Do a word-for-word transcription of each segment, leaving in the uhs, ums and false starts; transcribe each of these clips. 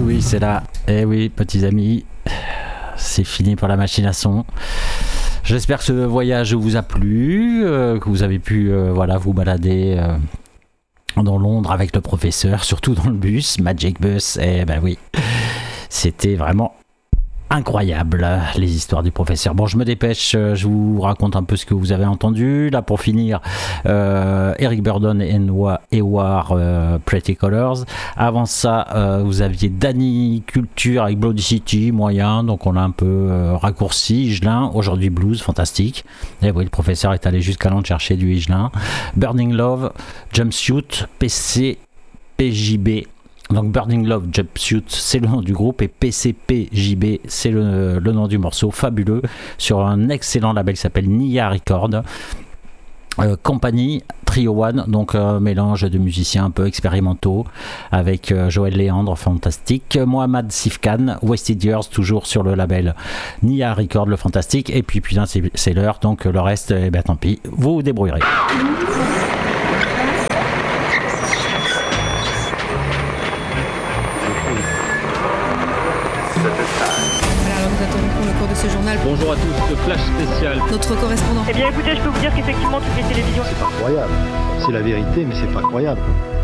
oui, c'est là. Eh oui, petits amis, c'est fini pour la machine à son. J'espère que ce voyage vous a plu, euh, que vous avez pu euh, voilà, vous balader euh, dans Londres avec le professeur, surtout dans le bus, Magic Bus. Eh ben oui, c'était vraiment incroyable, les histoires du professeur. Bon, je me dépêche, je vous raconte un peu ce que vous avez entendu. Là, pour finir, euh, Eric Burdon et Noah Ewar, euh, Pretty Colors. Avant ça, euh, vous aviez Danny Culture avec Bloody City, moyen, donc on a un peu euh, raccourci. Higelin, aujourd'hui blues, fantastique. Et oui, le professeur est allé jusqu'à Londres chercher du Higelin. Burning Love, Jumpsuit, P C P J B. Donc Burning Love Jumpsuit, c'est le nom du groupe, et P C P J B, c'est le, le nom du morceau, fabuleux, sur un excellent label qui s'appelle Nia Record. Euh, compagnie Trio One, donc un euh, mélange de musiciens un peu expérimentaux avec euh, Joël Léandre, fantastique, Mohamed Sifkan, Wasted Years, toujours sur le label Nia Record, le fantastique, et puis putain c'est, c'est l'heure, donc le reste, eh ben tant pis, vous vous débrouillerez. Ce journal. Bonjour à tous, le flash spécial. Notre correspondant. Eh bien écoutez, je peux vous dire qu'effectivement toutes les télévisions... C'est pas croyable, c'est la vérité mais c'est pas croyable.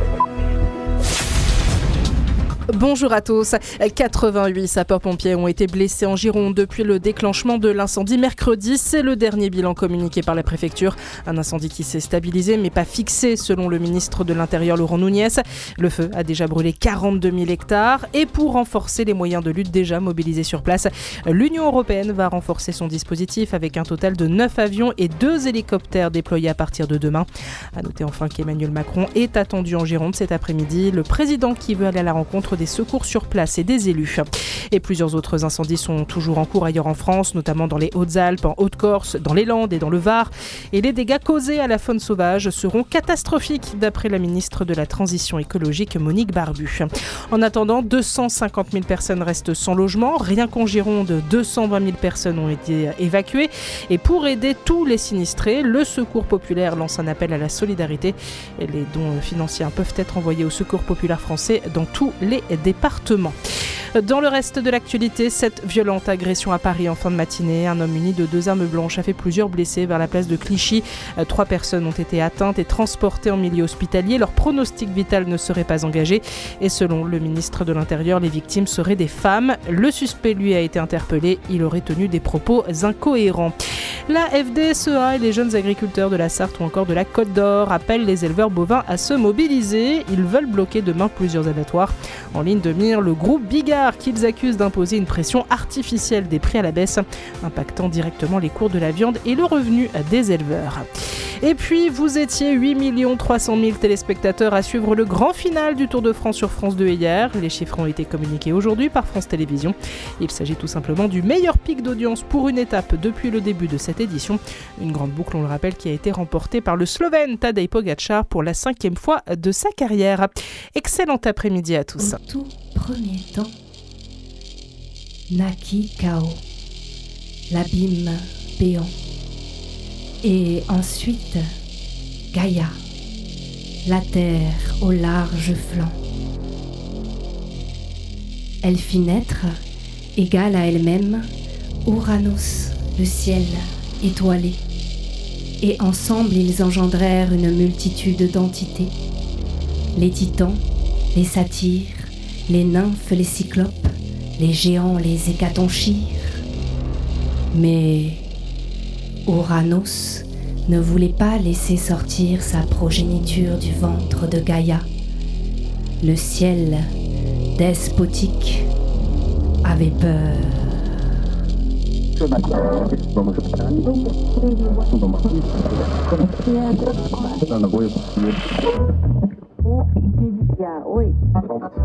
Bonjour à tous. quatre-vingt-huit sapeurs-pompiers ont été blessés en Gironde depuis le déclenchement de l'incendie mercredi. C'est le dernier bilan communiqué par la préfecture. Un incendie qui s'est stabilisé mais pas fixé selon le ministre de l'Intérieur Laurent Nunez. Le feu a déjà brûlé quarante-deux mille hectares et pour renforcer les moyens de lutte déjà mobilisés sur place, l'Union européenne va renforcer son dispositif avec un total de neuf avions et deux hélicoptères déployés à partir de demain. À noter enfin qu'Emmanuel Macron est attendu en Gironde cet après-midi. Le président qui veut aller à la rencontre des secours sur place et des élus. Et plusieurs autres incendies sont toujours en cours ailleurs en France, notamment dans les Hautes-Alpes, en Haute-Corse, dans les Landes et dans le Var. Et les dégâts causés à la faune sauvage seront catastrophiques, d'après la ministre de la Transition écologique, Monique Barbu. En attendant, deux cent cinquante mille personnes restent sans logement. Rien qu'en Gironde, deux cent vingt mille personnes ont été évacuées. Et pour aider tous les sinistrés, le Secours populaire lance un appel à la solidarité. Et les dons financiers peuvent être envoyés au Secours populaire français dans tous les départements. Dans le reste de l'actualité, cette violente agression à Paris en fin de matinée. Un homme muni de deux armes blanches a fait plusieurs blessés vers la place de Clichy. Trois personnes ont été atteintes et transportées en milieu hospitalier. Leur pronostic vital ne serait pas engagé. Et selon le ministre de l'Intérieur, les victimes seraient des femmes. Le suspect, lui, a été interpellé. Il aurait tenu des propos incohérents. La F D S E A et les jeunes agriculteurs de la Sarthe ou encore de la Côte d'Or appellent les éleveurs bovins à se mobiliser. Ils veulent bloquer demain plusieurs abattoirs. En ligne de mire, le groupe Bigard, qu'ils accusent d'imposer une pression artificielle des prix à la baisse, impactant directement les cours de la viande et le revenu des éleveurs. Et puis, vous étiez huit millions trois cent mille téléspectateurs à suivre le grand final du Tour de France sur France deux hier. Les chiffres ont été communiqués aujourd'hui par France Télévisions. Il s'agit tout simplement du meilleur pic d'audience pour une étape depuis le début de cette édition. Une grande boucle, on le rappelle, qui a été remportée par le Slovène Tadej Pogačar pour la cinquième fois de sa carrière. Excellent après-midi à tous. Au tout premier temps, naquit Chaos, l'abîme béant. Et ensuite, Gaïa, la terre au large flanc. Elle fit naître, égale à elle-même, Uranus, le ciel étoilé. Et ensemble, ils engendrèrent une multitude d'entités. Les titans, les satyres, les nymphes, les cyclopes, les géants, les hécatonchires. Mais Uranus ne voulait pas laisser sortir sa progéniture du ventre de Gaïa. Le ciel, despotique, avait peur.